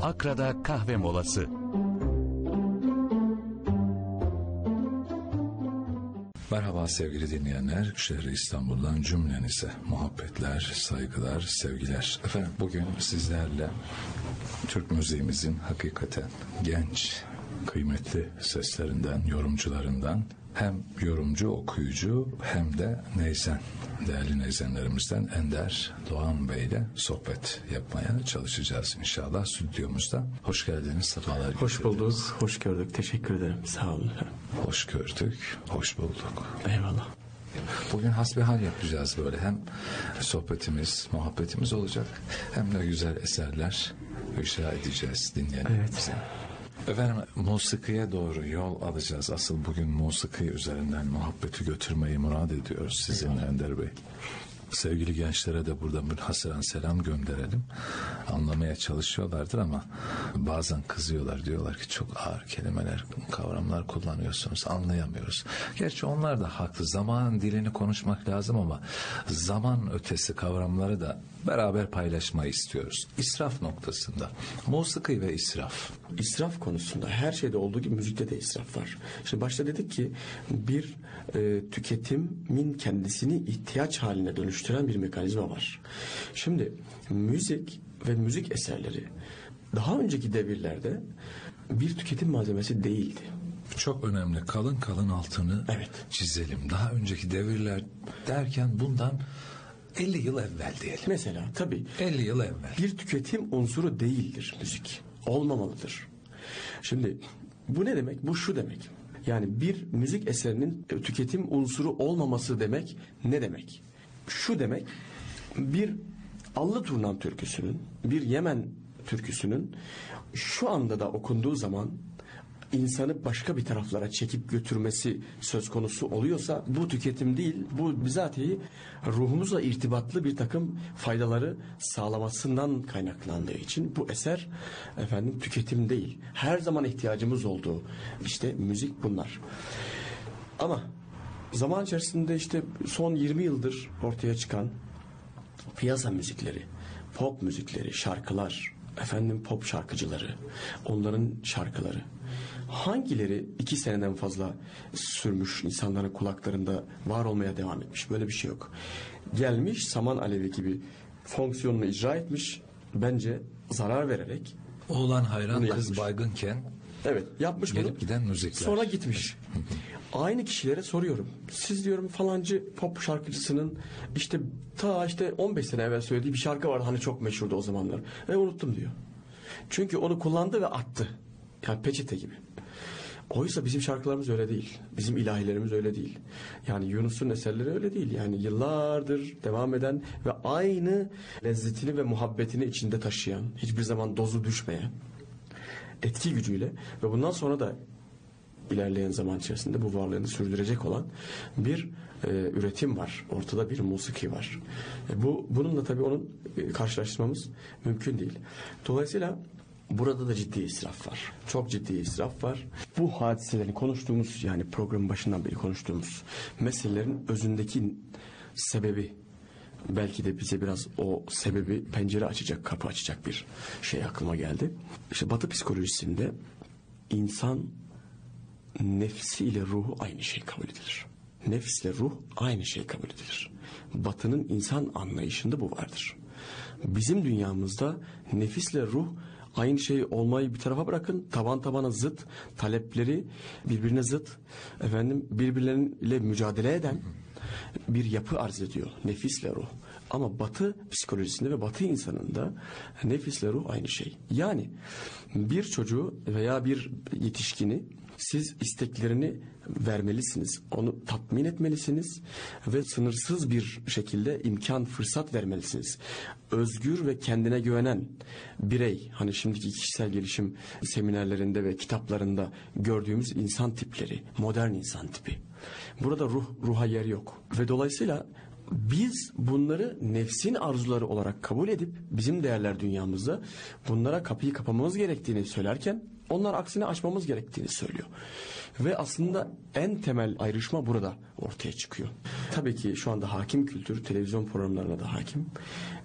Akra'da kahve molası. Merhaba sevgili dinleyenler, şehri İstanbul'dan cümlenize muhabbetler, saygılar, sevgiler. Efendim bugün sizlerle Türk müziğimizin hakikaten genç, kıymetli seslerinden, yorumcularından hem yorumcu, okuyucu hem de neyzen, değerli neyzenlerimizden Ender Doğan Bey ile sohbet yapmaya çalışacağız inşallah stüdyomuzda. Hoş geldiniz, sefalar Hoş bulduk, hoş gördük. Teşekkür ederim. Sağ olun efendim. Hoş gördük, hoş bulduk. Eyvallah. Bugün hasbihal yapacağız böyle. Hem sohbetimiz, muhabbetimiz olacak hem de güzel eserler icra edeceğiz dinleyenlerimize. Evet. Efendim musikiye doğru yol alacağız. Asıl bugün musiki üzerinden muhabbeti götürmeyi murad ediyoruz sizinle Ender Bey. Sevgili gençlere de burada münhasıran selam gönderelim. Anlamaya çalışıyorlardır ama bazen kızıyorlar. Diyorlar ki çok ağır kelimeler, kavramlar kullanıyorsunuz. Anlayamıyoruz. Gerçi onlar da haklı. Zaman dilini konuşmak lazım ama zaman ötesi kavramları da beraber paylaşmayı istiyoruz. İsraf noktasında. Musiki ve israf. İsraf konusunda her şeyde olduğu gibi müzikte de israf var. Şimdi başta dedik ki bir tüketimin kendisini ihtiyaç haline dönüştüren bir mekanizma var. Şimdi müzik ve müzik eserleri daha önceki devirlerde bir tüketim malzemesi değildi. Çok önemli. Kalın kalın altını çizelim. Daha önceki devirler derken bundan 50 yıl evvel diyelim. Mesela tabii 50 yıl evvel. bir tüketim unsuru değildir müzik. Olmamalıdır. Şimdi bu ne demek? Bu şu demek. Yani bir müzik eserinin tüketim unsuru olmaması demek ne demek? Şu demek, bir Allı Turnam türküsünün, bir Yemen türküsünün şu anda da okunduğu zaman insanı başka bir taraflara çekip götürmesi söz konusu oluyorsa bu tüketim değil, bu bizatihi ruhumuzla irtibatlı bir takım faydaları sağlamasından kaynaklandığı için bu eser tüketim değil. Her zaman ihtiyacımız olduğu işte müzik bunlar. Ama zaman içerisinde işte son 20 yıldır ortaya çıkan piyasa müzikleri, pop müzikleri, şarkılar, pop şarkıcıları, onların şarkıları hangileri 2 seneden fazla sürmüş, insanların kulaklarında var olmaya devam etmiş? Böyle bir şey yok. Gelmiş saman alevi gibi fonksiyonunu icra etmiş, bence zarar vererek. Oğlan hayran, kız baygınken yapmış gelip bunu. Giden müzikler. Sonra gitmiş. Aynı kişilere soruyorum. Siz diyorum falancı pop şarkıcısının işte 15 sene evvel söylediği bir şarkı vardı hani çok meşhurdu o zamanlar. Unuttum diyor. Çünkü onu kullandı ve attı. Yani peçete gibi. Oysa bizim şarkılarımız öyle değil. Bizim ilahilerimiz öyle değil. Yani Yunus'un eserleri öyle değil. Yani yıllardır devam eden ve aynı lezzetini ve muhabbetini içinde taşıyan, hiçbir zaman dozu düşmeyen etki gücüyle ve bundan sonra da ilerleyen zaman içerisinde bu varlığını sürdürecek olan bir üretim var. Ortada bir musiki var. Bununla tabii onun karşılaştırmamız mümkün değil. Dolayısıyla burada da ciddi israf var. Çok ciddi israf var. Bu hadiselerin konuştuğumuz, yani programın başından beri konuştuğumuz meselelerin özündeki sebebi, belki de bize biraz o sebebi pencere açacak, kapı açacak bir şey aklıma geldi. İşte Batı psikolojisinde insan nefsi ile ruhu aynı şey kabul edilir. Nefsle ruh aynı şey kabul edilir. Batı'nın insan anlayışında bu vardır. Bizim dünyamızda nefisle ruh aynı şey olmayı bir tarafa bırakın, taban tabana zıt, talepleri birbirine zıt, birbirleriyle mücadele eden bir yapı arz ediyor nefisle ruh. Ama Batı psikolojisinde ve Batı insanında nefisle ruh aynı şey. Yani bir çocuğu veya bir yetişkini siz isteklerini vermelisiniz. Onu tatmin etmelisiniz ve sınırsız bir şekilde imkan, fırsat vermelisiniz. Özgür ve kendine güvenen birey, hani şimdiki kişisel gelişim seminerlerinde ve kitaplarında gördüğümüz insan tipleri, modern insan tipi. Burada ruha yer yok. Ve dolayısıyla biz bunları nefsin arzuları olarak kabul edip bizim değerler dünyamızda bunlara kapıyı kapamamız gerektiğini söylerken onlar aksine açmamız gerektiğini söylüyor. Ve aslında en temel ayrışma burada ortaya çıkıyor. Tabii ki şu anda hakim kültür, televizyon programlarına da hakim.